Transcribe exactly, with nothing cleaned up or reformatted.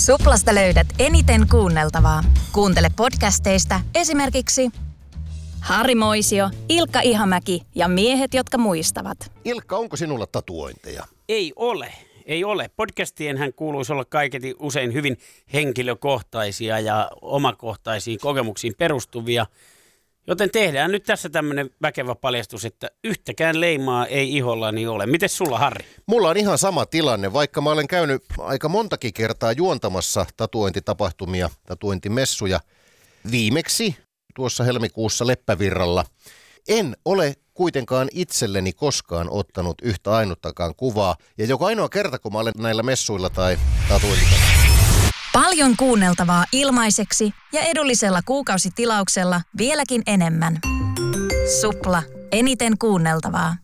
Suplasta löydät eniten kuunneltavaa. Kuuntele podcasteista esimerkiksi Harri Moisio, Ilkka Ihamäki ja miehet, jotka muistavat. Ilkka, onko sinulla tatuointeja? Ei ole. Ei ole. Podcastienhän kuuluisi olla kaiketi usein hyvin henkilökohtaisia ja omakohtaisiin kokemuksiin perustuvia. Joten tehdään nyt tässä tämmöinen väkevä paljastus, että yhtäkään leimaa ei ihollani ole. Mites sulla, Harri? Mulla on ihan sama tilanne, vaikka mä olen käynyt aika montakin kertaa juontamassa tatuointitapahtumia, tatuointimessuja. Viimeksi tuossa helmikuussa Leppävirralla. En ole kuitenkaan itselleni koskaan ottanut yhtä ainuttakaan kuvaa. Ja joka ainoa kerta, kun mä olen näillä messuilla tai tatuointilla. Paljon kuunneltavaa ilmaiseksi ja edullisella kuukausitilauksella vieläkin enemmän. Supla. Eniten kuunneltavaa.